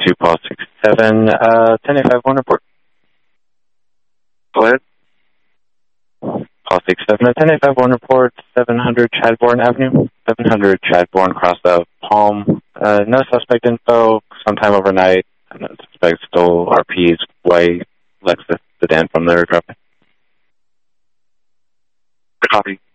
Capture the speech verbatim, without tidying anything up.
two, Paul six seven, uh, ten eight five one report. Go ahead. Paul six seven, uh, ten eight five one report, seven hundred Chadbourne Avenue, seven hundred Chadbourne, cross of Palm. Uh, no suspect info, sometime overnight. No suspect stole R P's white Lexus sedan from their drop. Copy.